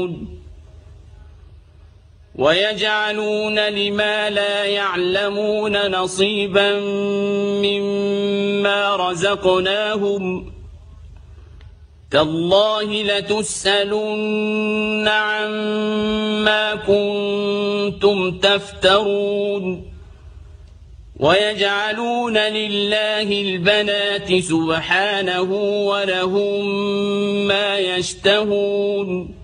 ويجعلون لما لا يعلمون نصيبا مما رزقناهم تالله لتسألن عما كنتم تفترون ويجعلون لله البنات سبحانه ولهم ما يشتهون